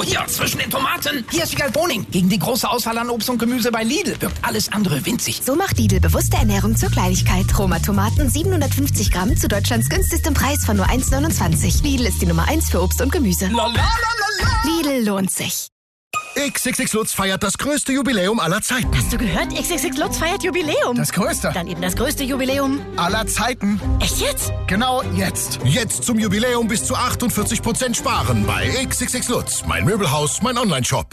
Hier, zwischen den Tomaten. Hier ist Wiegald Boning. Gegen die große Auswahl an Obst und Gemüse bei Lidl wirkt alles andere winzig. So macht Lidl bewusste Ernährung zur Kleinigkeit. Roma-Tomaten 750 Gramm zu Deutschlands günstigstem Preis von nur 1,29. Lidl ist die Nummer 1 für Obst und Gemüse. Lidl lohnt sich. XXX Lutz feiert das größte Jubiläum aller Zeiten. Hast du gehört? XXX Lutz feiert Jubiläum. Das größte. Dann eben das größte Jubiläum Aller Zeiten. Echt jetzt? Genau jetzt. Jetzt zum Jubiläum bis zu 48% sparen bei XXX Lutz. Mein Möbelhaus, mein Onlineshop.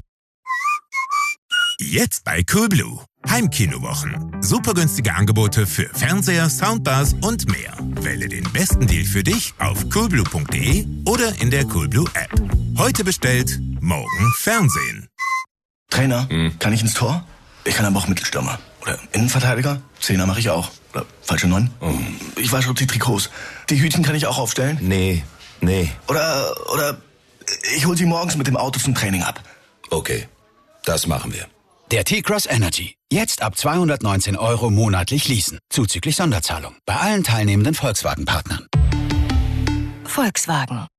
Jetzt bei Coolblue. Heimkinowochen. Super günstige Angebote für Fernseher, Soundbars und mehr. Wähle den besten Deal für dich auf coolblue.de oder in der Coolblue App. Heute bestellt, morgen Fernsehen. Trainer, kann ich ins Tor? Ich kann aber auch Mittelstürmer. Oder Innenverteidiger? Zehner mache ich auch. Oder falsche 9? Ich wasche die Trikots. Die Hütchen kann ich auch aufstellen? Nee. Oder ich hol sie morgens mit dem Auto zum Training ab. Okay, das machen wir. Der T-Cross Energy. Jetzt ab 219 € monatlich leasen. Zuzüglich Sonderzahlung. Bei allen teilnehmenden Volkswagen-Partnern. Volkswagen.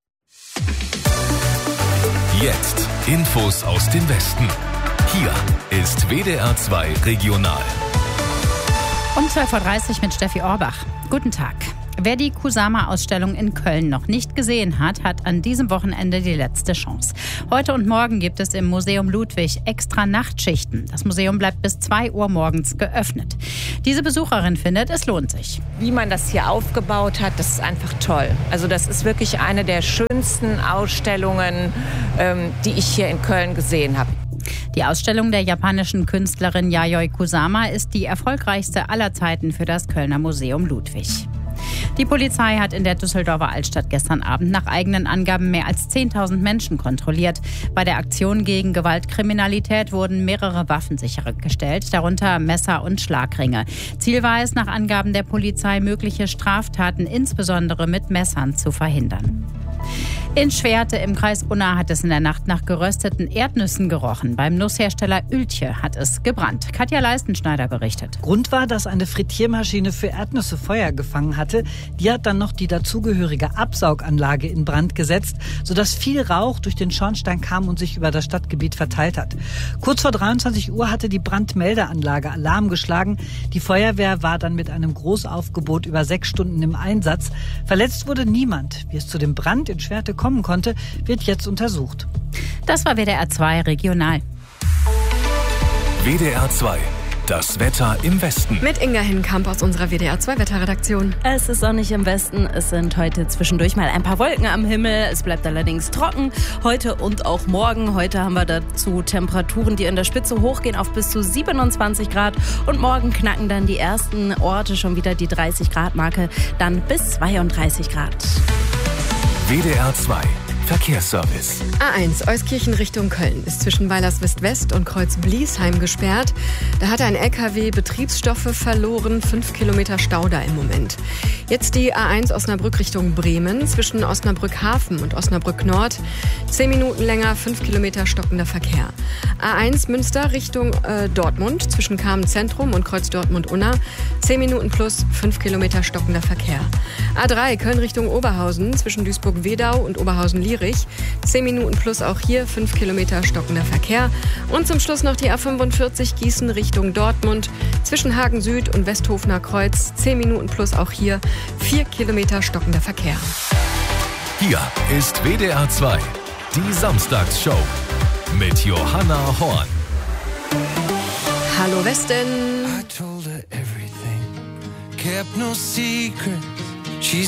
Jetzt Infos aus dem Westen. Hier ist WDR 2 Regional. Um 12.30 Uhr mit Steffi Orbach. Guten Tag. Wer die Kusama-Ausstellung in Köln noch nicht gesehen hat, hat an diesem Wochenende die letzte Chance. Heute und morgen gibt es im Museum Ludwig extra Nachtschichten. Das Museum bleibt bis 2 Uhr morgens geöffnet. Diese Besucherin findet, es lohnt sich. Wie man das hier aufgebaut hat, das ist einfach toll. Also das ist wirklich eine der schönsten Ausstellungen, die ich hier in Köln gesehen habe. Die Ausstellung der japanischen Künstlerin Yayoi Kusama ist die erfolgreichste aller Zeiten für das Kölner Museum Ludwig. Die Polizei hat in der Düsseldorfer Altstadt gestern Abend nach eigenen Angaben mehr als 10.000 Menschen kontrolliert. Bei der Aktion gegen Gewaltkriminalität wurden mehrere Waffen sichergestellt, darunter Messer und Schlagringe. Ziel war es, nach Angaben der Polizei, mögliche Straftaten insbesondere mit Messern zu verhindern. In Schwerte im Kreis Unna hat es in der Nacht nach gerösteten Erdnüssen gerochen. Beim Nusshersteller Ueltje hat es gebrannt. Katja Leistenschneider berichtet. Grund war, dass eine Frittiermaschine für Erdnüsse Feuer gefangen hatte. Die hat dann noch die dazugehörige Absauganlage in Brand gesetzt, sodass viel Rauch durch den Schornstein kam und sich über das Stadtgebiet verteilt hat. Kurz vor 23 Uhr hatte die Brandmeldeanlage Alarm geschlagen. Die Feuerwehr war dann mit einem Großaufgebot über 6 Stunden im Einsatz. Verletzt wurde niemand. Wie es zu dem Brand in Schwerte kommen konnte, wird jetzt untersucht. Das war WDR 2 Regional. WDR 2, das Wetter im Westen. Mit Inga Hinkamp aus unserer WDR 2 Wetterredaktion. Es ist sonnig im Westen. Es sind heute zwischendurch mal ein paar Wolken am Himmel. Es bleibt allerdings trocken. Heute und auch morgen. Heute haben wir dazu Temperaturen, die in der Spitze hochgehen auf bis zu 27 Grad. Und morgen knacken dann die ersten Orte schon wieder die 30-Grad-Marke. Dann bis 32 Grad. WDR 2 Verkehrsservice. A1 Euskirchen Richtung Köln ist zwischen Weilerswist-West und Kreuz-Bliesheim gesperrt. Da hat ein LKW Betriebsstoffe verloren. 5 Kilometer Stau da im Moment. Jetzt die A1 Osnabrück Richtung Bremen zwischen Osnabrück Hafen und Osnabrück Nord. 10 Minuten länger, 5 Kilometer stockender Verkehr. A1 Münster Richtung Dortmund zwischen Kamen Zentrum und Kreuz Dortmund-Unna. 10 Minuten plus 5 Kilometer stockender Verkehr. A3 Köln Richtung Oberhausen zwischen Duisburg-Wedau und Oberhausen-Lierich. 10 Minuten plus auch hier 5 Kilometer stockender Verkehr. Und zum Schluss noch die A45 Gießen Richtung Dortmund zwischen Hagen Süd und Westhofener Kreuz. 10 Minuten plus auch hier 4 Kilometer stockender Verkehr. Hier ist WDR 2, die Samstagsshow mit Johanna Horn. Hallo Westen. I told her everything, kept no secrets. She